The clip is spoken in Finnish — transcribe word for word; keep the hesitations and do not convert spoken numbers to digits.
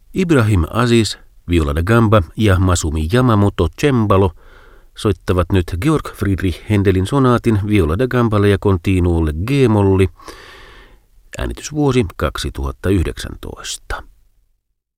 Ibrahim Aziz, viola da gamba ja Masumi Yamamoto cembalo soittavat nyt Georg Friedrich Händelin sonaatin viola da gamballe ja continuolle G-molli. Äänitysvuosi kaksituhattayhdeksäntoista.